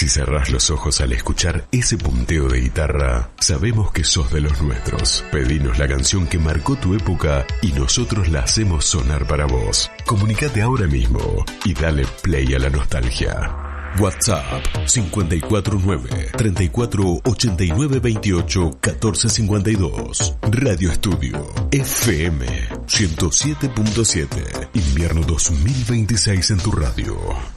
Si cerrás los ojos al escuchar ese punteo de guitarra, sabemos que sos de los nuestros. Pedinos la canción que marcó tu época y nosotros la hacemos sonar para vos. Comunicate ahora mismo y dale play a la nostalgia. WhatsApp 549-3489-28-1452. Radio Estudio FM 107.7. Invierno 2026 en tu radio.